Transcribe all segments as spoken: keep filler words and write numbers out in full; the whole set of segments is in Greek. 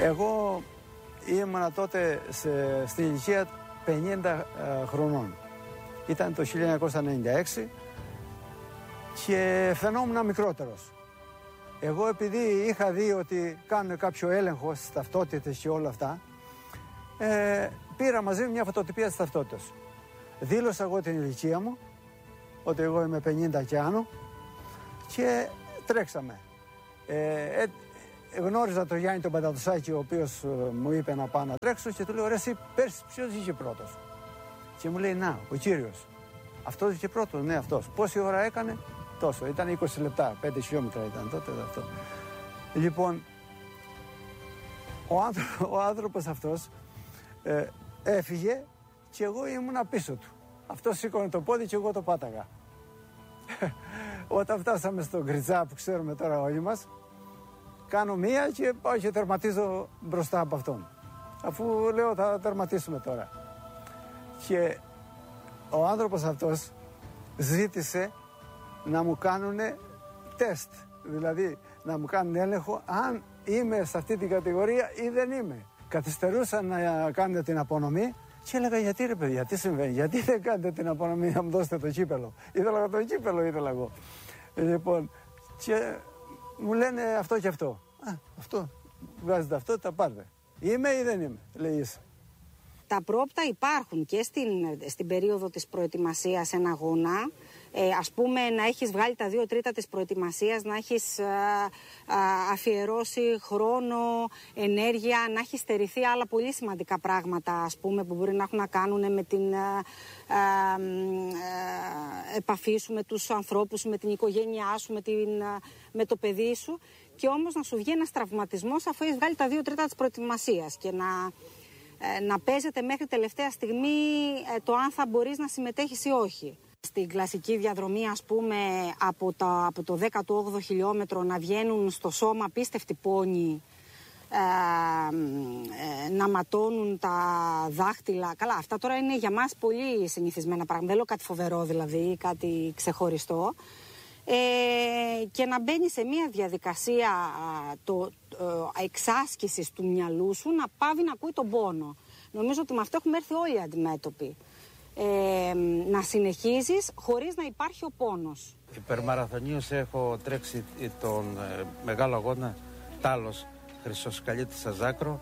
Εγώ ήμουνα τότε σε, στην ηλικία πενήντα ε, χρονών. Ήταν το χίλια εννιακόσια ενενήντα έξι και φαινόμουν μικρότερος. Εγώ επειδή είχα δει ότι κάνουν κάποιο έλεγχο στις ταυτότητες και όλα αυτά, ε, πήρα μαζί μου μια φωτοτυπία της ταυτότητας. Δήλωσα εγώ την ηλικία μου, ότι εγώ είμαι πενήντα και άνω, και τρέξαμε. Ε, ε, γνώριζα τον Γιάννη τον Πατατουσάκη, ο οποίος ε, μου είπε να πάω να τρέξω, και του λέω: ρε εσύ, πέρσι ποιος είχε πρώτος? Και μου λέει: να, ο κύριος. Αυτός είχε πρώτος? Ναι, αυτός. Πόση ώρα έκανε? Τόσο. Ήταν είκοσι λεπτά, πέντε χιλιόμετρα ήταν τότε αυτό. Λοιπόν, ο, άνθρω, ο άνθρωπος αυτός ε, έφυγε και εγώ ήμουνα πίσω του. Αυτός σήκωνε το πόδι και εγώ το πάταγα. Όταν φτάσαμε στον Γκριτζά που ξέρουμε τώρα όλοι μας, κάνω μία και πάω και τερματίζω μπροστά από αυτόν. Αφού λέω θα τερματίσουμε τώρα. Και ο άνθρωπος αυτός ζήτησε να μου κάνουν τεστ. Δηλαδή να μου κάνουν έλεγχο αν είμαι σε αυτή την κατηγορία ή δεν είμαι. Καθυστερούσαν να κάνουν την απονομή και έλεγα: γιατί ρε παιδιά, τι συμβαίνει, γιατί δεν κάνετε την απονομή να μου δώσετε το κύπελο? Ήθελα το κύπελο, ήθελα εγώ. Λοιπόν, και μου λένε αυτό και αυτό. Α, αυτό, βγάζετε αυτό, τα πάρτε. Είμαι ή δεν είμαι, λέει είσαι. Τα πρόπτα υπάρχουν και στην, στην περίοδο της προετοιμασίας ένα αγώνα. Ε, ας πούμε να έχεις βγάλει τα δύο τρίτα της προετοιμασίας, να έχεις α, α, αφιερώσει χρόνο, ενέργεια, να έχεις στερηθεί άλλα πολύ σημαντικά πράγματα, ας πούμε, που μπορεί να έχουν να κάνουν με την α, α, α, επαφή σου με τους ανθρώπους, με την οικογένειά σου, με, την, α, με το παιδί σου, και όμως να σου βγει ένας τραυματισμός αφού έχεις βγάλει τα δύο τρίτα της προετοιμασίας και να... να παίζεται μέχρι τελευταία στιγμή το αν θα μπορείς να συμμετέχεις ή όχι. Στην κλασική διαδρομή, ας πούμε, από, τα, από το δέκατο όγδοο χιλιόμετρο να βγαίνουν στο σώμα απίστευτοι πόνοι, ε, ε, να ματώνουν τα δάχτυλα. Καλά, αυτά τώρα είναι για μας πολύ συνηθισμένα πράγματα. Δεν λέω κάτι φοβερό δηλαδή, κάτι ξεχωριστό. Ε, και να μπαίνει σε μια διαδικασία α, το, ε, εξάσκησης του μυαλού σου να πάβει να ακούει τον πόνο. Νομίζω ότι με αυτό έχουμε έρθει όλοι αντιμέτωποι. Ε, να συνεχίζεις χωρίς να υπάρχει ο πόνος. Υπερμαραθωνίως έχω τρέξει τον ε, μεγάλο αγώνα Τάλος Χρυσοσκαλίτης Ζάκρο.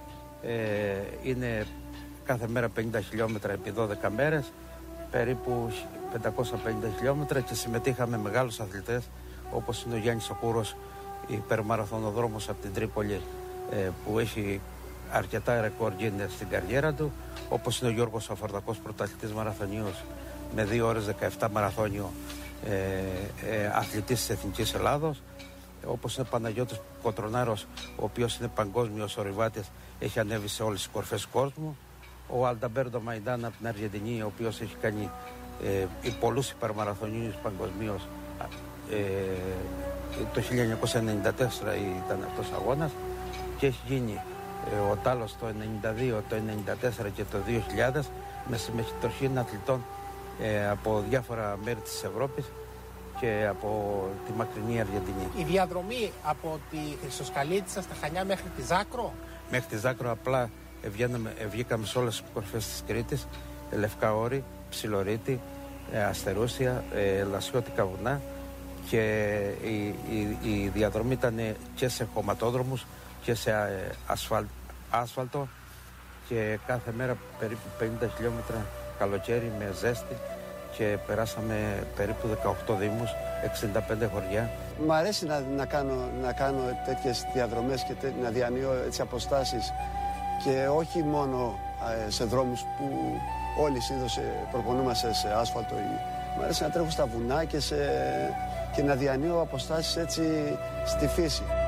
Ε, είναι κάθε μέρα πενήντα χιλιόμετρα επί δώδεκα μέρες, περίπου πεντακόσια πενήντα χιλιόμετρα, και συμμετείχαμε μεγάλους αθλητές όπως είναι ο Γιάννης Σακούρος, υπερμαραθωνοδρόμος από την Τρίπολη, ε, που έχει αρκετά ρεκόρ Guinness στην καριέρα του, όπως είναι ο Γιώργος Αφορτακός, πρωταθλητής μαραθωνίος με δύο ώρες δεκαεπτά μαραθώνιο, ε, ε, αθλητής της Εθνικής Ελλάδος, όπως είναι ο Παναγιώτης Κοτρονάρος, ο οποίος είναι παγκόσμιος ορειβάτης, έχει ανέβει σε όλες τις κορφές του κόσμου, ο Αλταμπέρντο Μαϊντάν από την Αργεντινή, ο οποίος έχει κάνει ε, πολλούς υπερμαραθωνίους παγκοσμίως. Ε, το χίλια εννιακόσια ενενήντα τέσσερα ήταν αυτός ο αγώνας, και έχει γίνει ε, ο Τάλος το ενενήντα δύο, το ενενήντα τέσσερα και το δύο χιλιάδες με συμμετοχή αθλητών ε, από διάφορα μέρη της Ευρώπης και από τη μακρινή Αργεντινή. Η διαδρομή από τη Χρυσοσκαλίτισσα στα Χανιά μέχρι τη Ζάκρο? Μέχρι τη Ζάκρο απλά βγήκαμε σε όλες τις κορφές της Κρήτης, Λευκά Όρη, Ψιλορίτη, Αστερούσια, Λασιώτικα βουνά, και η, η, η διαδρομή ήταν και σε χωματόδρομους και σε ασφαλ, άσφαλτο, και κάθε μέρα περίπου πενήντα χιλιόμετρα καλοκαίρι με ζέστη, και περάσαμε περίπου δεκαοκτώ δήμους, εξήντα πέντε χωριά. Μ' αρέσει να, να, κάνω, να κάνω τέτοιες διαδρομές και τέ, να διανύω έτσι αποστάσεις, και όχι μόνο ε, σε δρόμους που όλοι συνήθως προπονούμαστε σε άσφαλτο. Μ' αρέσει να τρέχω στα βουνά και, σε, και να διανύω αποστάσεις έτσι στη φύση.